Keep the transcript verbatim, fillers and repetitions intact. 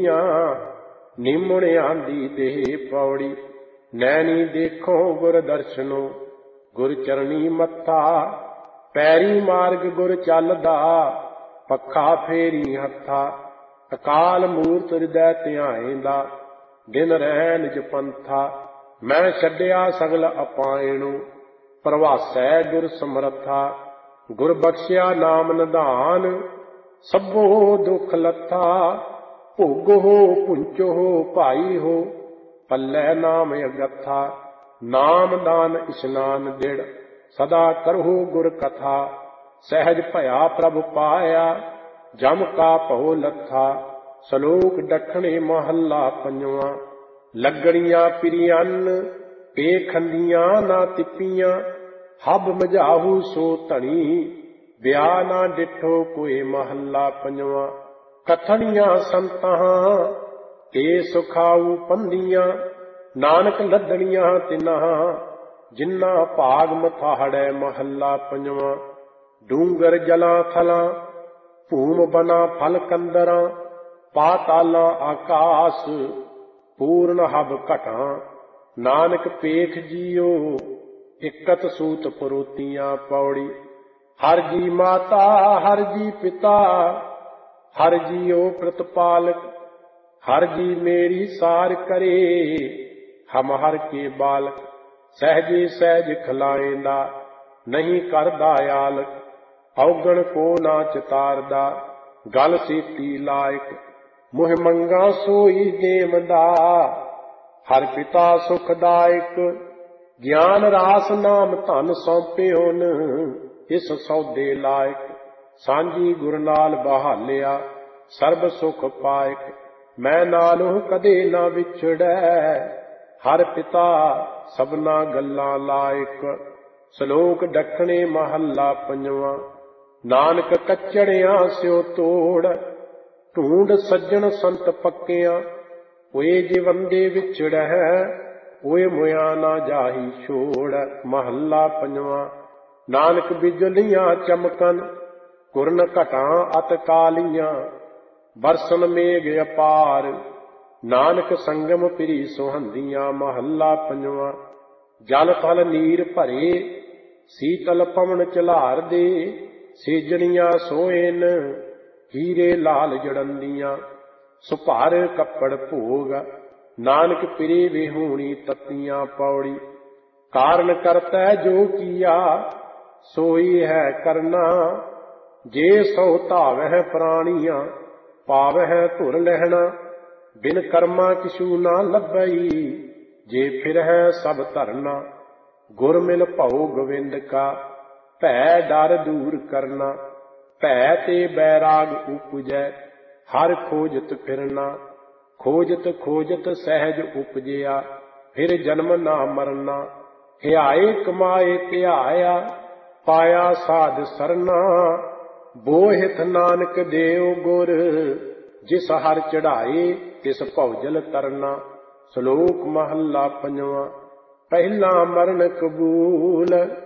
ਨੀਵੀਆਂ, ਨਿਮਣਿਆਂ ਦੀ ਦੇਹ ਪੌੜੀ। ਨੈਣੀ ਦੇਖੋ ਗੁਰ ਦਰਸ਼ਨੋ, ਗੁਰ ਚਰਣੀ ਮੱਥਾ। ਪੈਰੀ ਮਾਰਗ ਗੁਰ ਚੱਲਦਾ, ਪੱਖਾ ਫੇਰੀ ਹੱਥਾ। ਅਕਾਲ ਮੂਰਤ ਹਿਰਦੈ ਧਿਆਏਂਦਾ, ਦਿਨ ਰਹਿ ਨਿਜ ਪੰਥਾ। ਮੈਂ ਛੱਡਿਆ ਸਗਲ ਅਪਾਇਣੋ, ਪ੍ਰਵਾਸੈ ਗੁਰ ਸਮਰੱਥਾ। ਗੁਰ ਬਖਸ਼ਿਆ ਨਾਮ ਨਿਧਾਨ, ਸਭੋ ਦੁਖ ਲੱਥਾ। ਭੋਗੋ ਪੁੰਚੋ ਭਾਈ ਹੋ, ਪੱਲੇ ਨਾਮ ਅਗੱਥਾ। ਨਾਮ ਦਾਨ ਇਸ਼ਨਾਨ ਦਿੜ, ਸਦਾ ਕਰਹੁ ਗੁਰ ਕਥਾ। ਸਹਿਜ ਭਇਆ ਪ੍ਰਭ ਪਾਇਆ, ਜਮ ਕਾ ਭਉ ਲੱਥਾ। ਸਲੋਕ ਦੱਖਣੇ ਮਹੱਲਾ ਪੰਜਵਾਂ। ਲੱਗਣੀਆਂ ਪਿਰੀਅਨ, ਪੇਖੰਦੀਆਂ ਨਾ ਤਿੱਪੀਆਂ। ਹਬ ਮਝਾਹੂ ਸੋ ਧਣੀ, ਵਿਆਹ ਨਾ ਡਿਠੋ ਕੋਏ ਮਹੱਲਾ ਪੰਜਵਾਂ। ਕਥਣੀਆਂ ਸੰਤਾਂ, ਤੇ ਸੁਖਾਊ ਪੰਦੀਆਂ। ਨਾਨਕ ਲੱਦਣੀਆਂ ਤਿਨਾਂ, ਜਿਨ੍ਹਾਂ ਭਾਗ ਮਥਾੜੈ ਮਹੱਲਾ ਪੰਜਵਾਂ। ਡੂੰਗਰ ਜਲਾਂ ਥਲਾਂ, ਭੂਮ ਬਨਾ ਫਲ ਕੰਦਰਾਂ। ਪਾਤਾਲਾਂ ਆਕਾਸ, ਪੂਰਨ ਹਬ ਘਟਾਂ। ਨਾਨਕ ਪੇਖ ਜੀਓ, ਇਕਤ ਸੂਤ ਪਰੋਤੀਆਂ ਪੌੜੀ। ਹਰ ਜੀ ਮਾਤਾ ਹਰ ਜੀ ਪਿਤਾ, ਹਰ ਜੀਓ ਪ੍ਰਤਪਾਲਕ। ਹਰ ਜੀ ਮੇਰੀ ਸਾਰ ਕਰੇ, ਹਮ ਹਰ ਕੇ ਬਾਲਕ। ਸਹਿਜੇ ਸਹਿਜ ਖਿਲਾਏਂਦਾ, ਨਹੀਂ ਕਰਦਾ ਆਲਕ। ਔਗਣ ਕੋ ਨਾ ਚਿਤਾਰਦਾ, ਗਲ ਸੇਤੀ ਲਾਇਕ। ਮੁਹ ਮੰਗਾ ਸੋਈ ਦੇਵਦਾ, ਹਰ ਪਿਤਾ ਸੁਖਦਾਇਕ। ਗਿਆਨ ਰਾਸ ਨਾਮ ਧਨ ਸੌਂਪਿਓਨ, ਇਸ ਸੌਦੇ ਲਾਇਕ। ਸਾਂਝੀ ਗੁਰ ਨਾਲ ਬਹਾਲਿਆ, ਸਰਬ ਸੁਖ ਪਾਇਕ। ਮੈਂ ਨਾਲੋਂ ਕਦੇ ਨਾ ਵਿਛੜੈ, ਹਰ ਪਿਤਾ ਸਭਨਾ ਗੱਲਾਂ ਲਾਇਕ। ਸਲੋਕ ਦੱਖਣੇ ਮਹੱਲਾ ਪੰਜਵਾਂ। ਨਾਨਕ ਕੱਚੜਿਆਂ ਸਿਓ ਤੋੜ, ਢੂੰਡ ਸੱਜਣ ਸੰਤ ਪੱਕਿਆਂ। ਹੋਏ ਜੇ ਵੰਦੇ ਵਿਛੜੈ, ਹੋਏ ਮੁਆ ਨਾ ਜਾਹੀ ਛੋੜ ਮਹੱਲਾ ਪੰਜਵਾਂ। ਨਾਨਕ ਬਿਜਲੀਆਂ ਚਮਕਨ, ਕੁਰਨ ਘਟਾਂ ਅਤ ਕਾਲੀਆਂ। ਬਰਸਨ ਮੇਘ ਅਪਾਰ, ਨਾਨਕ ਸੰਗਮ ਪਿਰੀ ਸੁਹੰਦੀਆਂ ਮਹੱਲਾ ਪੰਜਵਾਂ। ਜਲ ਥਲ ਨੀਰ ਭਰੇ, ਸੀਤਲ ਪਵਨ ਝਲਾਰ ਦੇ। ਸੇਜਣੀਆਂ ਸੋਇਨ, ਹੀਰੇ ਲਾਲ ਜੜੰਦੀਆਂ। ਸੁਭਾਰ ਕੱਪੜ ਭੋਗ, ਨਾਨਕ ਪਿਰੇ ਵਿਹੂਣੀ ਤੱਤੀਆਂ ਪੌੜੀ। ਕਾਰਨ ਕਰਤੈ ਜੋ ਕੀਆ, ਸੋਈ ਹੈ ਕਰਨਾ। ਜੇ ਸੋ ਧਾਵਹਿ ਪ੍ਰਾਣੀਆਂ, ਪਾਵਹਿ ਧੁਰ ਲਹਿਣਾ। ਬਿਨ ਕਰਮਾ ਕਿਛੂ ਨਾ ਲੱਭਈ, ਜੇ ਫਿਰਹਿ ਸਭ ਧਰਨਾ। ਗੁਰ ਮਿਲ ਭਉ ਗੋਵਿੰਦ ਕਾ, ਭੈ ਡਰ ਦੂਰ ਕਰਨਾ। ਭੈ ਤੇ ਬੈਰਾਗ ਉਪਜੈ, ਹਰ ਖੋਜਤ ਫਿਰਨਾ। ਖੋਜਤ ਖੋਜਤ ਸਹਿਜ ਉਪਜਿਆ, ਫਿਰ ਜਨਮ ਨਾ ਮਰਨਾ। ਹਿਆਏ ਕਮਾਏ ਧਿਆਇਆ, ਪਾਇਆ ਸਾਧ ਸਰਨਾ। ਬੋਹਿਥ ਨਾਨਕ ਦੇਉ ਗੁਰ, ਜਿਸ ਹਰ ਚੜਾਏ ਤਿਸ ਭਉਜਲ ਤਰਨਾ। ਸ਼ਲੋਕ ਮਹੱਲਾ ਪੰਜਵਾਂ। ਪਹਿਲਾ ਮਰਨ ਕਬੂਲ,